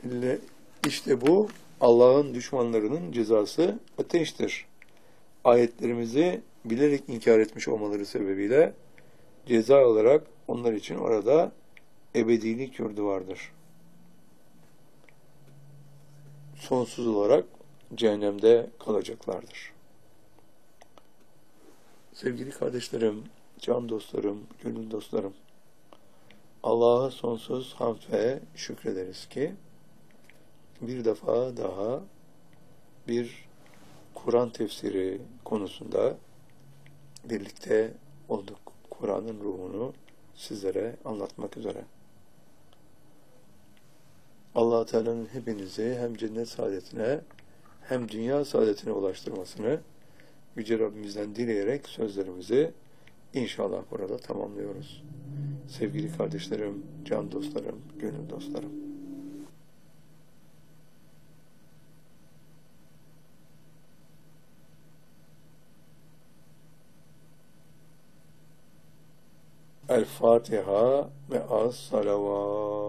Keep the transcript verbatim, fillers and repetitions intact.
İşte bu Allah'ın düşmanlarının cezası ateştir. Ayetlerimizi bilerek inkar etmiş olmaları sebebiyle ceza olarak onlar için orada ebedilik yurdu vardır. Sonsuz olarak cehennemde kalacaklardır. Sevgili kardeşlerim, can dostlarım, gönül dostlarım, Allah'a sonsuz hamd ve şükrederiz ki bir defa daha bir Kur'an tefsiri konusunda birlikte olduk. Kur'an'ın ruhunu sizlere anlatmak üzere. Allah-u Teala'nın hepinizi hem cennet saadetine hem dünya saadetine ulaştırmasını Yüce Rabbimizden dileyerek sözlerimizi inşallah burada tamamlıyoruz. Sevgili kardeşlerim, can dostlarım, gönül dostlarım. El Fatiha ve as salavat.